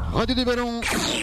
Radio des Ballons.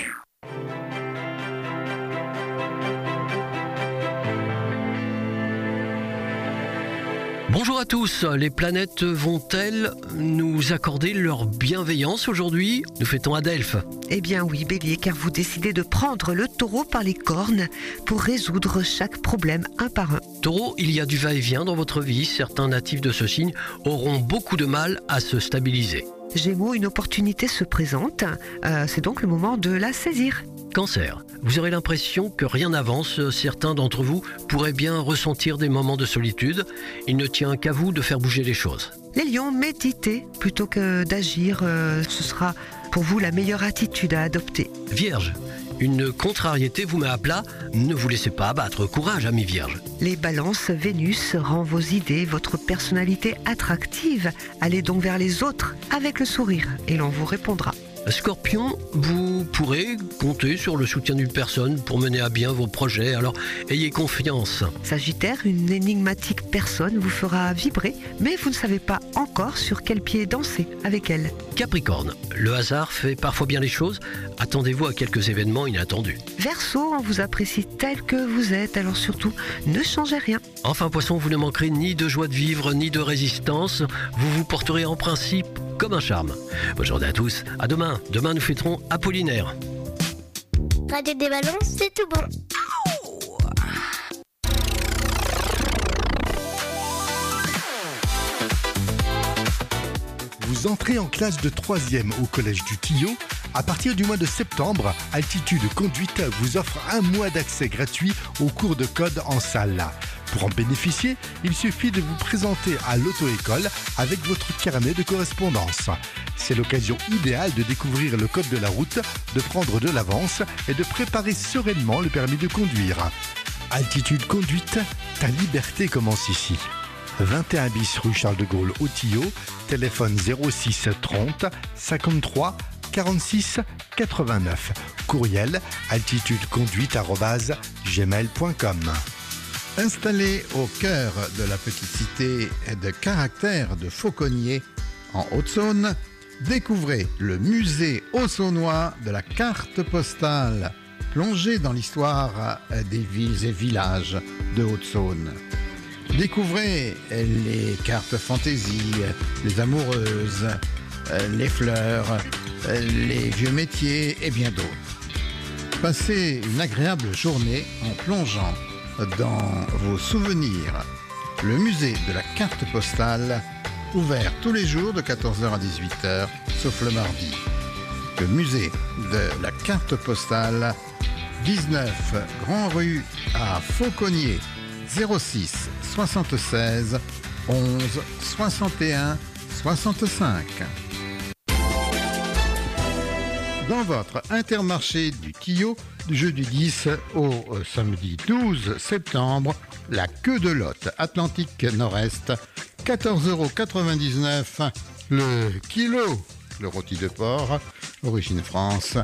Bonjour à tous, les planètes vont-elles nous accorder leur bienveillance aujourd'hui? Nous fêtons à Delphes. Eh bien oui, Bélier, car vous décidez de prendre le taureau par les cornes pour résoudre chaque problème un par un. Taureau, il y a du va-et-vient dans votre vie. Certains natifs de ce signe auront beaucoup de mal à se stabiliser. Gémeaux, une opportunité se présente, c'est donc le moment de la saisir. Cancer, vous aurez l'impression que rien n'avance. Certains d'entre vous pourraient bien ressentir des moments de solitude. Il ne tient qu'à vous de faire bouger les choses. Les lions, méditez plutôt que d'agir, ce sera pour vous la meilleure attitude à adopter. Vierge, une contrariété vous met à plat. Ne vous laissez pas abattre. Courage, amis vierges. Les balances, Vénus rend vos idées, votre personnalité attractive. Allez donc vers les autres avec le sourire et l'on vous répondra. Scorpion, vous pourrez compter sur le soutien d'une personne pour mener à bien vos projets, alors ayez confiance. Sagittaire, une énigmatique personne vous fera vibrer, mais vous ne savez pas encore sur quel pied danser avec elle. Capricorne, le hasard fait parfois bien les choses, attendez-vous à quelques événements inattendus. Verseau, on vous apprécie tel que vous êtes, alors surtout ne changez rien. Enfin Poisson, vous ne manquerez ni de joie de vivre, ni de résistance, vous vous porterez en principe comme un charme. Bonne journée à tous, à demain. Demain nous fêterons Apollinaire. Radio des Ballons, c'est tout bon. Vous entrez en classe de 3e au collège du Tillot. À partir du mois de septembre, Altitude Conduite vous offre un mois d'accès gratuit aux cours de code en salle. Pour en bénéficier, il suffit de vous présenter à l'auto-école avec votre carnet de correspondance. C'est l'occasion idéale de découvrir le code de la route, de prendre de l'avance et de préparer sereinement le permis de conduire. Altitude Conduite, ta liberté commence ici. 21 bis rue Charles de Gaulle au Tillot, téléphone 06 30 53 46 89. Courriel altitudeconduite@gmail.com. Installé au cœur de la petite cité de caractère de Fauconnier, en Haute-Saône, découvrez le musée haut-saônois de la carte postale, plongé dans l'histoire des villes et villages de Haute-Saône. Découvrez les cartes fantaisie, les amoureuses, les fleurs, les vieux métiers et bien d'autres. Passez une agréable journée en plongeant dans vos souvenirs. Le musée de la carte postale, ouvert tous les jours de 14h à 18h, sauf le mardi. Le musée de la carte postale, 19 Grand Rue à Fauconnier, 06 76 11 61 65. Dans votre Intermarché du Tillot, du jeudi 10 au samedi 12 septembre, la queue de Lot Atlantique Nord-Est, 14,99 € le kilo. Le rôti de porc, origine France,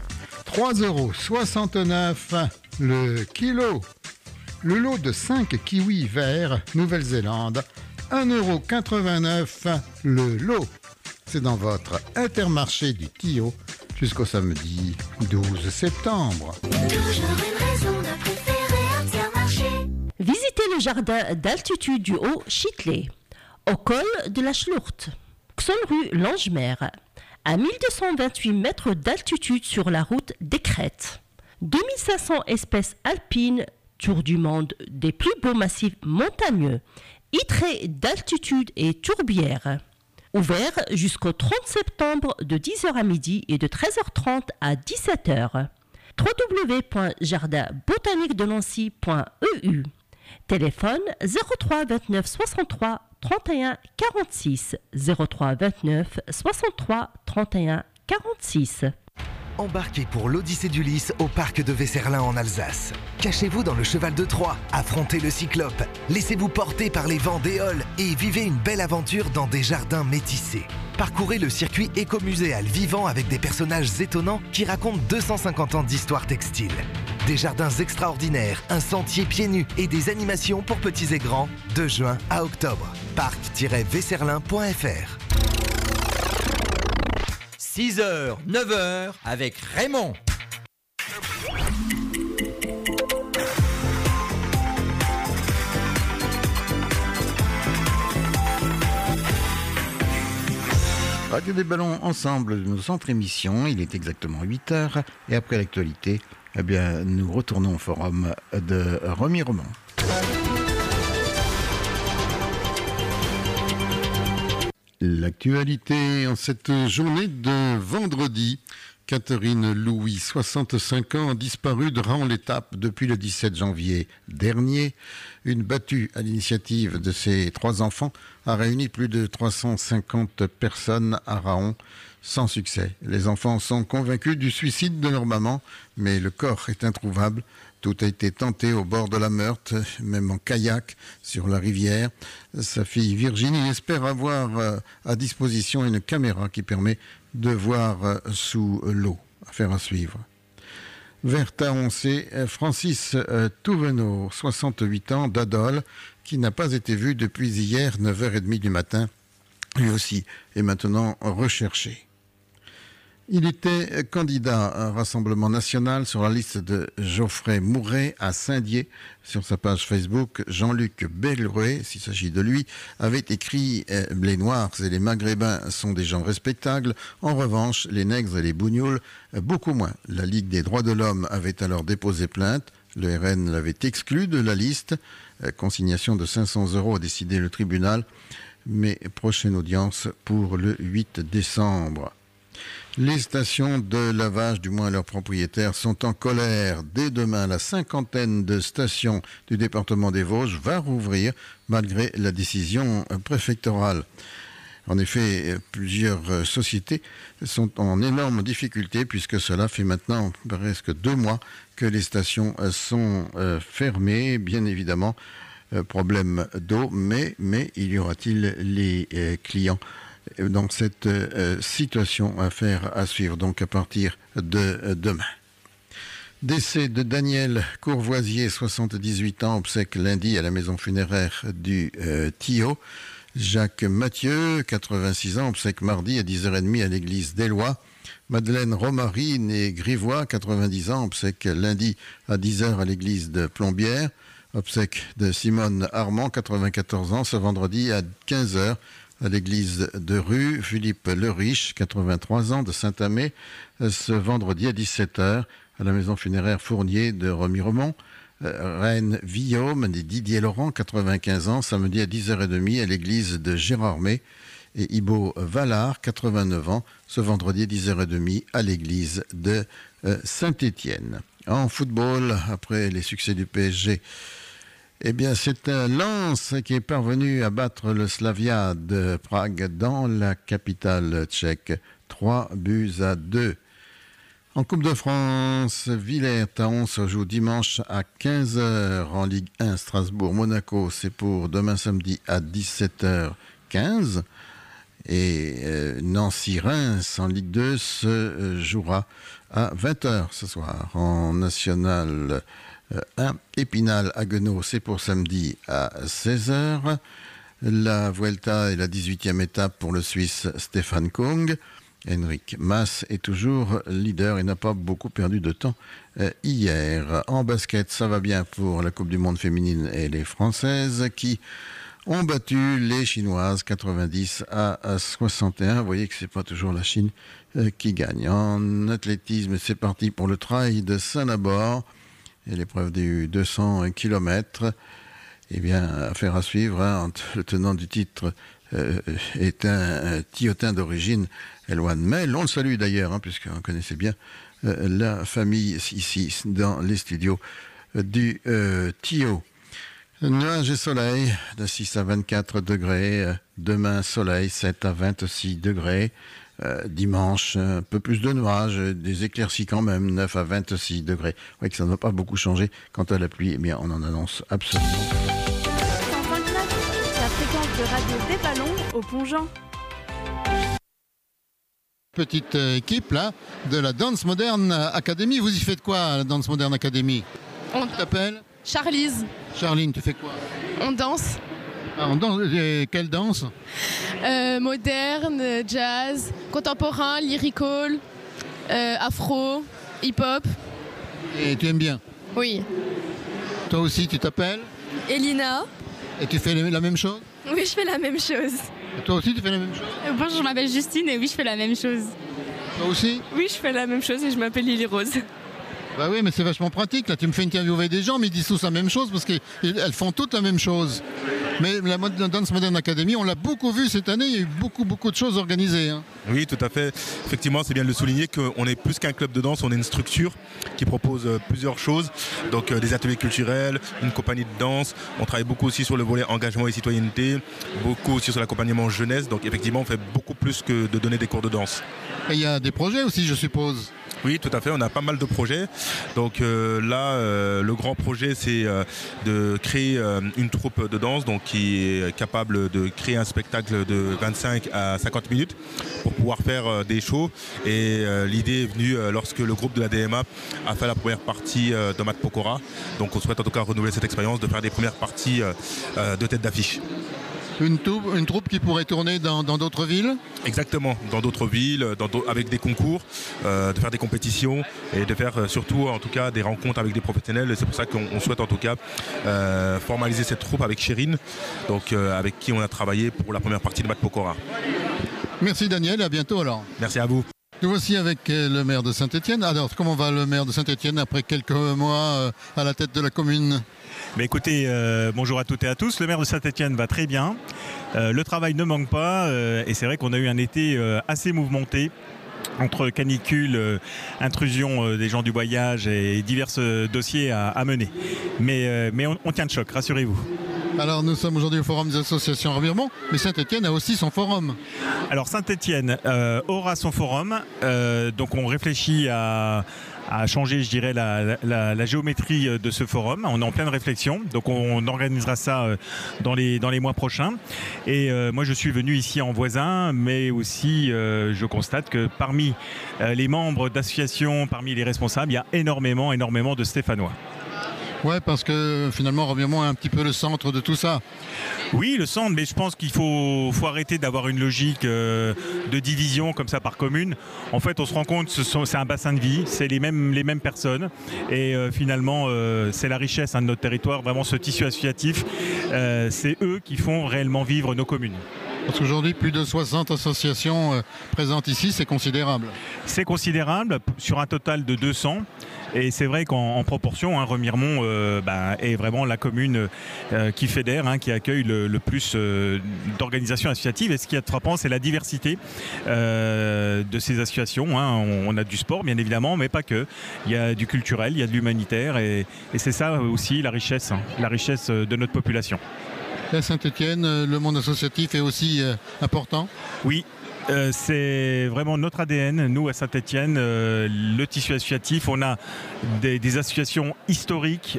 3,69 € le kilo. Le lot de 5 kiwis verts Nouvelle-Zélande, 1,89 € le lot. C'est dans votre Intermarché du Tillot jusqu'au samedi 12 septembre. Toujours une raison de préférer Intermarché. Visitez le jardin d'altitude du Haut-Châtelet, au col de la Schlourte, rue Langemer, à 1228 mètres d'altitude sur la route des Crêtes. 2500 espèces alpines, tour du monde des plus beaux massifs montagneux, hêtraies d'altitude et tourbières. Ouvert jusqu'au 30 septembre de 10h à midi et de 13h30 à 17h. www.jardinbotaniquedenancy.eu. Téléphone 03 29 63 31 46 03 29 63 31 46. Embarquez pour l'Odyssée d'Ulysse au parc de Weserlin en Alsace. Cachez-vous dans le cheval de Troie, affrontez le cyclope, laissez-vous porter par les vents d'Éole et vivez une belle aventure dans des jardins métissés. Parcourez le circuit écomuséal vivant avec des personnages étonnants qui racontent 250 ans d'histoire textile. Des jardins extraordinaires, un sentier pieds nus et des animations pour petits et grands de juin à octobre. Parc-weserlin.fr. 6h, 9h avec Raymond. Radio des Ballons ensemble, notre émission, il est exactement 8h et après l'actualité, eh bien, nous retournons au forum de Remiremont. L'actualité en cette journée de vendredi. Catherine Louis, 65 ans, disparue de Raon-l'Étape depuis le 17 janvier dernier. Une battue à l'initiative de ses 3 enfants a réuni plus de 350 personnes à Raon, sans succès. Les enfants sont convaincus du suicide de leur maman, mais le corps est introuvable. Tout a été tenté au bord de la Meurthe, même en kayak sur la rivière. Sa fille Virginie espère avoir à disposition une caméra qui permet de voir sous l'eau. Affaire à suivre. Vers Taon, c'est Francis Touvenot, 68 ans, d'Adol, qui n'a pas été vu depuis hier, 9h30 du matin. Lui aussi est maintenant recherché. Il était candidat à un Rassemblement national sur la liste de Geoffrey Mouret à Saint-Dié. Sur sa page Facebook, Jean-Luc Bellouet, s'il s'agit de lui, avait écrit « Les Noirs et les Maghrébins sont des gens respectables. En revanche, les nègres et les bougnoules, beaucoup moins. » La Ligue des droits de l'homme avait alors déposé plainte. Le RN l'avait exclu de la liste. Consignation de 500 € a décidé le tribunal. Mais prochaine audience pour le 8 décembre. Les stations de lavage, du moins leurs propriétaires, sont en colère. Dès demain, la 50aine de stations du département des Vosges va rouvrir malgré la décision préfectorale. En effet, plusieurs sociétés sont en énorme difficulté puisque cela fait maintenant presque 2 mois que les stations sont fermées. Bien évidemment, problème d'eau, mais y aura-t-il les clients dans cette situation à suivre donc à partir de demain. Décès de Daniel Courvoisier, 78 ans, obsèque lundi à la maison funéraire du Tillot. Jacques Mathieu, 86 ans, obsèque mardi à 10h30 à l'église d'Éloie. Madeleine Romary, née Grivois, 90 ans, obsèque lundi à 10h à l'église de Plombières. Obsèque de Simone Armand, 94 ans, ce vendredi à 15h à l'église de Rue. Philippe Leriche, 83 ans, de Saint-Amé, ce vendredi à 17h à la maison funéraire Fournier de Remiremont. Reine Guillaume et Didier Laurent, 95 ans, samedi à 10h30 à l'église de Gérardmer. Et Ibo Vallard, 89 ans, ce vendredi à 10h30 à l'église de Saint-Étienne. En football, après les succès du PSG, eh bien, c'est Lens qui est parvenu à battre le Slavia de Prague dans la capitale tchèque. 3-2. En Coupe de France, Villers-Taon se joue dimanche à 15h en Ligue 1. Strasbourg-Monaco, c'est pour demain samedi à 17h15. Et Nancy-Reims en Ligue 2 se jouera à 20h ce soir. En National 1, Épinal-Haguenau, c'est pour samedi à 16h. La Vuelta est la 18e étape pour le Suisse Stefan Kung. Henrik Mas est toujours leader et n'a pas beaucoup perdu de temps hier. En basket, ça va bien pour la Coupe du Monde féminine et les Françaises qui ont battu les Chinoises 90-61. Vous voyez que c'est pas toujours la Chine qui gagne. En athlétisme, c'est parti pour le trail de Saint-Labor et l'épreuve du 200 km. Eh bien, affaire à suivre. Le tenant du titre est un Tiotin d'origine, Elwan Mel. On le salue d'ailleurs, puisqu'on connaissait bien la famille ici dans les studios du Tio. Nuages et soleil de 6 à 24 degrés. Demain, soleil, 7 à 26 degrés. Dimanche, un peu plus de nuages, des éclaircies quand même, 9 à 26 degrés. Vous voyez que ça n'a pas beaucoup changé. Quant à la pluie, eh bien, on en annonce absolument. 129, la fréquence de radio des Ballons au Pont-Jean. Petite équipe là de la Dance Modern Academy. Vous y faites quoi à la Dance Modern Academy? On t'appelle Charlize. Charline, tu fais quoi? On danse. On danse, quelle danse? Moderne, jazz, contemporain, lyrical, afro, hip-hop. Et tu aimes bien? Oui. Toi aussi, tu t'appelles? Elina. Et tu fais la même chose? Oui, je fais la même chose. Et toi aussi, tu fais la même chose? Bonjour, je m'appelle Justine et oui, je fais la même chose. Toi aussi? Oui, je fais la même chose et je m'appelle Lily Rose. Bah oui, mais c'est vachement pratique. Là, tu me fais interviewer des gens, mais ils disent tous la même chose parce qu'elles font toutes la même chose. Mais la Dance Modern Academy, on l'a beaucoup vu cette année. Il y a eu beaucoup de choses organisées. Hein. Oui, tout à fait. Effectivement, c'est bien de le souligner qu'on est plus qu'un club de danse, on est une structure qui propose plusieurs choses. Donc des ateliers culturels, une compagnie de danse. On travaille beaucoup aussi sur le volet engagement et citoyenneté, beaucoup aussi sur l'accompagnement jeunesse. Donc effectivement, on fait beaucoup plus que de donner des cours de danse. Et il y a des projets aussi, je suppose. Oui, tout à fait. On a pas mal de projets. Donc le grand projet, c'est de créer une troupe de danse donc, qui est capable de créer un spectacle de 25 à 50 minutes pour pouvoir faire des shows. Et l'idée est venue lorsque le groupe de la DMA a fait la première partie de Mat Pokora. Donc on souhaite en tout cas renouveler cette expérience de faire des premières parties de tête d'affiche. Une troupe qui pourrait tourner dans d'autres villes? Exactement, dans d'autres villes, avec des concours, de faire des compétitions et de faire surtout en tout cas des rencontres avec des professionnels. Et c'est pour ça qu'on souhaite en tout cas formaliser cette troupe avec Chérine, donc avec qui on a travaillé pour la première partie de Mat Pokora. Merci Daniel, à bientôt alors. Merci à vous. Nous voici avec le maire de Saint-Étienne. Alors comment va le maire de Saint-Étienne après quelques mois à la tête de la commune? Mais écoutez, bonjour à toutes et à tous. Le maire de Saint-Étienne va très bien. Le travail ne manque pas et c'est vrai qu'on a eu un été assez mouvementé entre canicule, intrusion des gens du voyage et divers dossiers à mener. Mais on tient le choc, rassurez-vous. Alors nous sommes aujourd'hui au forum des associations Remiremont, mais Saint-Étienne a aussi son forum. Alors Saint-Étienne aura son forum, donc on réfléchit à changer, je dirais, la géométrie de ce forum. On est en pleine réflexion, donc on organisera ça dans les mois prochains. Et moi, je suis venu ici en voisin, mais aussi, je constate que parmi les membres d'associations, parmi les responsables, il y a énormément de Stéphanois. Ouais, parce que finalement, Remiremont est un petit peu le centre de tout ça. Oui, le centre, mais je pense qu'il faut arrêter d'avoir une logique de division comme ça par commune. En fait, on se rend compte que c'est un bassin de vie, c'est les mêmes personnes. Et finalement, c'est la richesse de notre territoire, vraiment ce tissu associatif. C'est eux qui font réellement vivre nos communes. Parce qu'aujourd'hui, plus de 60 associations présentes ici, c'est considérable. C'est considérable, sur un total de 200. Et c'est vrai qu'en proportion, Remiremont est vraiment la commune qui fédère, qui accueille le plus d'organisations associatives. Et ce qui est frappant, c'est la diversité de ces associations. On a du sport, bien évidemment, mais pas que. Il y a du culturel, il y a de l'humanitaire. Et c'est ça aussi la richesse de notre population. À Saint-Étienne, le monde associatif est aussi important? Oui. C'est vraiment notre ADN, nous à Saint-Étienne, le tissu associatif. On a des associations historiques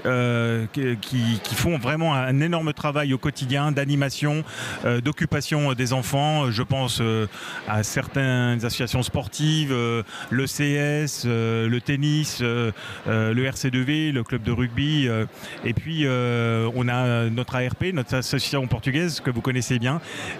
qui font vraiment un énorme travail au quotidien d'animation, d'occupation des enfants. Je pense à certaines associations sportives, le CS, le tennis, le RC2V, le club de rugby. Et puis on a notre ARP, notre association portugaise que vous connaissez bien,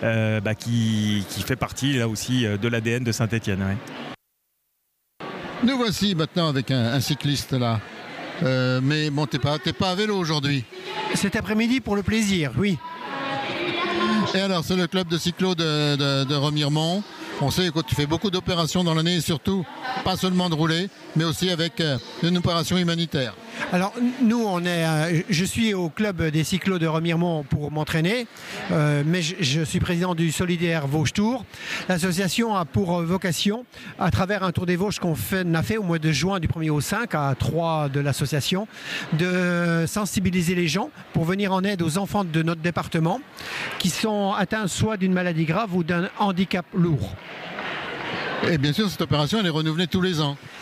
qui fait partie là aussi de l'ADN de Saint-Étienne. Ouais. Nous voici maintenant avec un cycliste là. Mais bon, t'es pas à vélo aujourd'hui. Cet après-midi pour le plaisir, oui. Et alors, c'est le club de cyclo de Remiremont. On sait que tu fais beaucoup d'opérations dans l'année et surtout, pas seulement de rouler, mais aussi avec une opération humanitaire. Alors nous, je suis au club des cyclos de Remiremont pour m'entraîner, mais je suis président du Solidaire Vosges Tour. L'association a pour vocation, à travers un tour des Vosges qu'on a fait au mois de juin du 1er au 5 à 3 de l'association, de sensibiliser les gens pour venir en aide aux enfants de notre département qui sont atteints soit d'une maladie grave ou d'un handicap lourd. Et bien sûr, cette opération, elle est renouvelée tous les ans.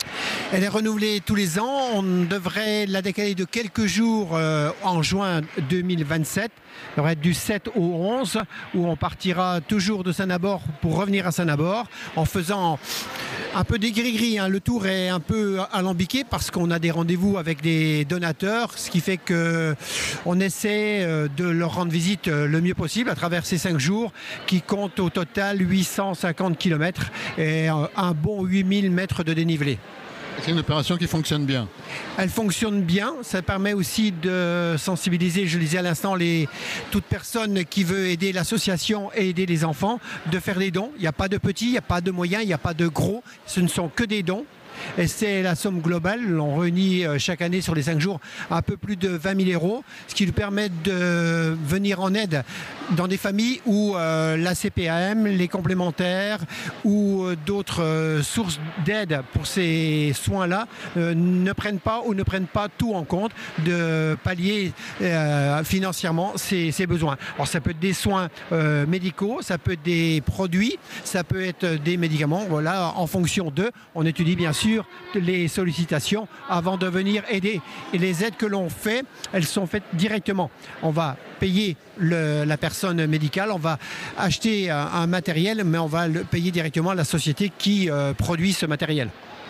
Elle est renouvelée tous les ans. On devrait la décaler de quelques jours en juin 2027. Ça va être du 7 au 11, où on partira toujours de Saint-Nabord pour revenir à Saint-Nabord en faisant un peu des gris-gris. Le tour est un peu alambiqué parce qu'on a des rendez-vous avec des donateurs, ce qui fait qu'on essaie de leur rendre visite le mieux possible à travers ces 5 jours qui comptent au total 850 km et un bon 8000 mètres de dénivelé. C'est une opération qui fonctionne bien. Elle fonctionne bien. Ça permet aussi de sensibiliser, je le disais à l'instant, toute personne qui veut aider l'association et aider les enfants, de faire des dons. Il n'y a pas de petits, il n'y a pas de moyens, il n'y a pas de gros. Ce ne sont que des dons. Et c'est la somme globale. On réunit chaque année sur les 5 jours un peu plus de 20 000 euros, ce qui nous permet de venir en aide dans des familles où la CPAM, les complémentaires ou d'autres sources d'aide pour ces soins-là ne prennent pas tout en compte, de pallier financièrement ces besoins. Alors ça peut être des soins médicaux, ça peut être des produits, ça peut être des médicaments. Voilà, en fonction d'eux, on étudie bien sûr les sollicitations avant de venir aider. Et les aides que l'on fait, elles sont faites directement. On va payer la personne médicale, on va acheter un matériel, mais on va le payer directement à la société qui produit ce matériel.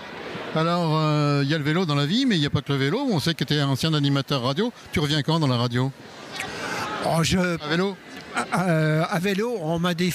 Alors, il y a le vélo dans la vie, mais il n'y a pas que le vélo. On sait que tu es ancien animateur radio. Tu reviens quand dans la radio ? À vélo À vélo, on m'a des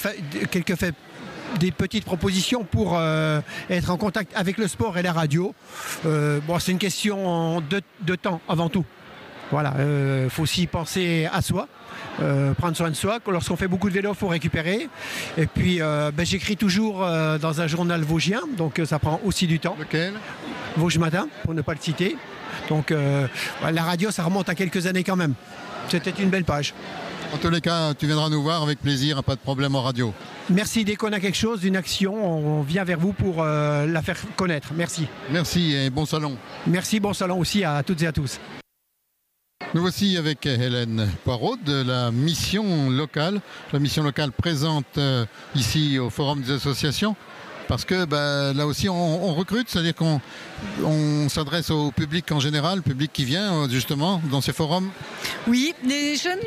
petites propositions pour être en contact avec le sport et la radio. C'est une question de temps avant tout. Voilà, faut aussi penser à soi, prendre soin de soi. Lorsqu'on fait beaucoup de vélo, il faut récupérer. Et puis, j'écris toujours dans un journal vosgien, donc ça prend aussi du temps. Lequel ? Vosges Matin, pour ne pas le citer. Donc, la radio, ça remonte à quelques années quand même. C'était une belle page. En tous les cas, tu viendras nous voir avec plaisir, pas de problème en radio. Merci, dès qu'on a quelque chose, une action, on vient vers vous pour la faire connaître. Merci. Merci et bon salon. Merci, bon salon aussi à toutes et à tous. Nous voici avec Hélène Poirot de la mission locale. La mission locale présente ici au Forum des associations. Parce que là aussi on recrute, c'est-à-dire qu'on s'adresse au public en général, le public qui vient justement dans ces forums. Oui, les jeunes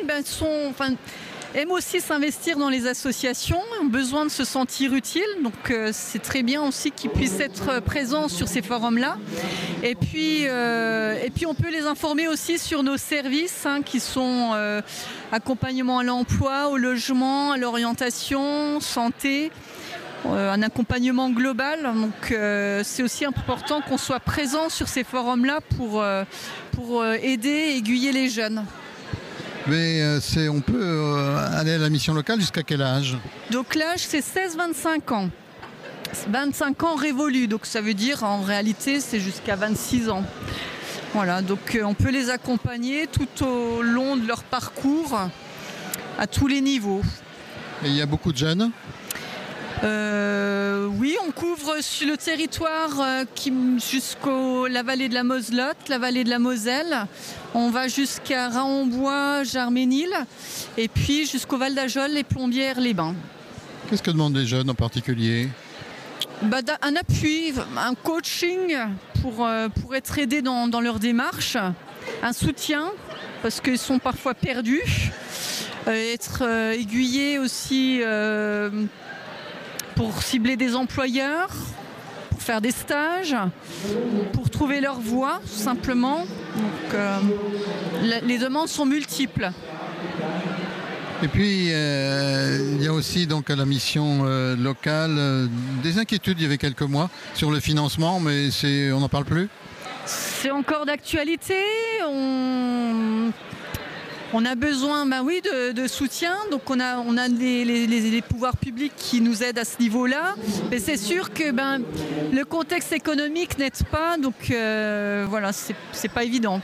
aiment aussi s'investir dans les associations, ont besoin de se sentir utiles, donc c'est très bien aussi qu'ils puissent être présents sur ces forums-là. Et puis on peut les informer aussi sur nos services qui sont accompagnement à l'emploi, au logement, à l'orientation, santé. Un accompagnement global, donc c'est aussi important qu'on soit présent sur ces forums-là pour aider, aiguiller les jeunes. Mais on peut aller à la mission locale jusqu'à quel âge ? Donc l'âge c'est 16-25 ans. 25 ans révolus, donc ça veut dire en réalité c'est jusqu'à 26 ans. Voilà, donc on peut les accompagner tout au long de leur parcours, à tous les niveaux. Et il y a beaucoup de jeunes ? Oui, on couvre sur le territoire jusqu'à la vallée de la Moselotte, la vallée de la Moselle. On va jusqu'à Raon-Bois, Jarménil, et puis jusqu'au Val d'Ajol, les Plombières, les Bains. Qu'est-ce que demandent les jeunes en particulier ? Un appui, un coaching pour être aidés dans leur démarche, un soutien, parce qu'ils sont parfois perdus, être aiguillés aussi pour cibler des employeurs, pour faire des stages, pour trouver leur voie, tout simplement. Donc, les demandes sont multiples. Et puis, il y a aussi donc à la mission locale des inquiétudes il y avait quelques mois sur le financement, mais on n'en parle plus ? C'est encore d'actualité. On a besoin de soutien, donc on a les pouvoirs publics qui nous aident à ce niveau-là. Mais c'est sûr que le contexte économique n'aide pas, donc c'est pas évident.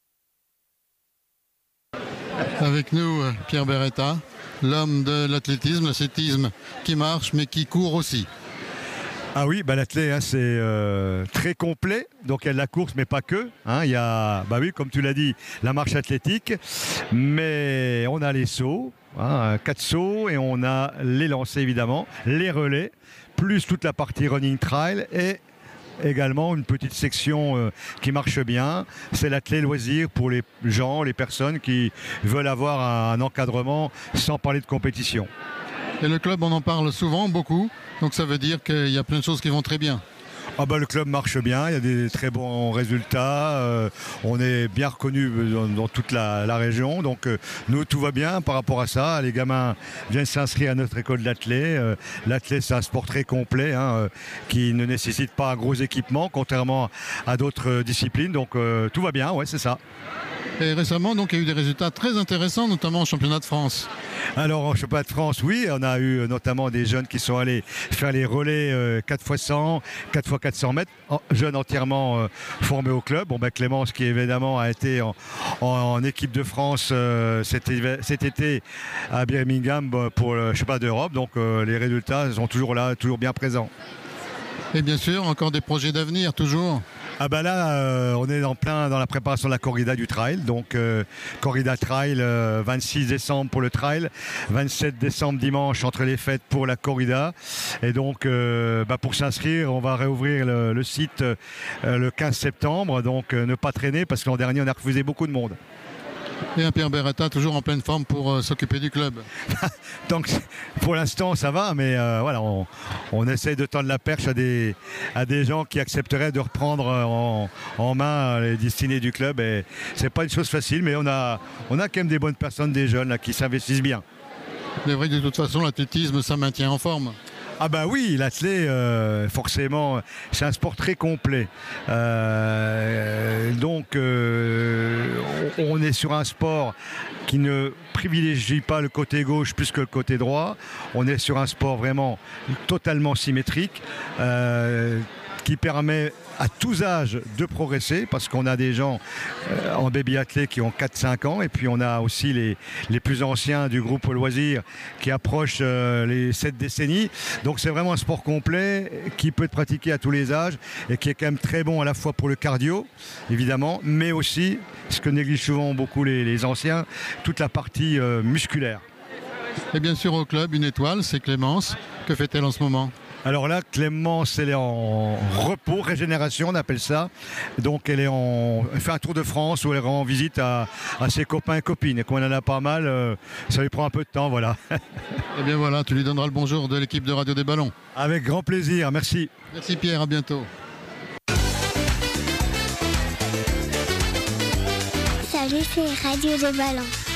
Avec nous, Pierre Beretta, l'homme de l'athlétisme, l'athlétisme qui marche mais qui court aussi. Ah oui, l'athlète, c'est très complet. Donc il y a de la course, mais pas que. Il y a, comme tu l'as dit, la marche athlétique. Mais on a les sauts, 4 sauts, et on a les lancers évidemment, les relais, plus toute la partie running trail et également une petite section qui marche bien. C'est l'athlé loisir pour les gens, les personnes qui veulent avoir un encadrement sans parler de compétition. Et le club, on en parle souvent, beaucoup. Donc ça veut dire qu'il y a plein de choses qui vont très bien. Ah bah, le club marche bien, il y a des très bons résultats, on est bien reconnu dans toute la région, donc nous tout va bien par rapport à ça. Les gamins viennent s'inscrire à notre école d'athlé. L'athlé c'est un sport très complet qui ne nécessite pas un gros équipement contrairement à d'autres disciplines, donc tout va bien, ouais c'est ça. Et récemment, donc, il y a eu des résultats très intéressants, notamment au championnat de France. Alors, en championnat de France, oui, on a eu notamment des jeunes qui sont allés faire les relais 4x100, 4x400 mètres, jeunes entièrement formés au club. Bon, ben, Clémence, qui évidemment a été en équipe de France cet été à Birmingham pour le championnat d'Europe. Donc, les résultats sont toujours là, toujours bien présents. Et bien sûr, encore des projets d'avenir, toujours. Ah bah là, on est en plein dans la préparation de la corrida du trail. Donc corrida trail, 26 décembre pour le trail, 27 décembre dimanche entre les fêtes pour la corrida. Et donc pour s'inscrire, on va réouvrir le site le 15 septembre. Donc ne pas traîner parce que l'an dernier, on a refusé beaucoup de monde. Et Pierre Beretta, toujours en pleine forme pour s'occuper du club. Donc pour l'instant ça va, mais voilà, on essaye de tendre la perche à des gens qui accepteraient de reprendre en main les destinées du club. Et c'est pas une chose facile, mais on a quand même des bonnes personnes, des jeunes là, qui s'investissent bien. C'est vrai que de toute façon l'athlétisme ça maintient en forme. Ah bah oui, l'athlé, forcément, c'est un sport très complet. Donc, on est sur un sport qui ne privilégie pas le côté gauche plus que le côté droit. On est sur un sport vraiment totalement symétrique. Qui permet à tous âges de progresser, parce qu'on a des gens en baby athlé qui ont 4-5 ans, et puis on a aussi les plus anciens du groupe loisir qui approchent les 7 décennies. Donc c'est vraiment un sport complet qui peut être pratiqué à tous les âges et qui est quand même très bon à la fois pour le cardio, évidemment, mais aussi, ce que négligent souvent beaucoup les anciens, toute la partie musculaire. Et bien sûr au club, une étoile, c'est Clémence. Que fait-elle en ce moment ? Alors là, Clémence, elle est en repos, régénération, on appelle ça. Donc elle fait un tour de France où elle rend visite à ses copains et copines. Et comme elle en a pas mal, ça lui prend un peu de temps, voilà. Et bien voilà, tu lui donneras le bonjour de l'équipe de Radio des Ballons. Avec grand plaisir, merci. Merci Pierre, à bientôt. Salut, c'est Radio des Ballons.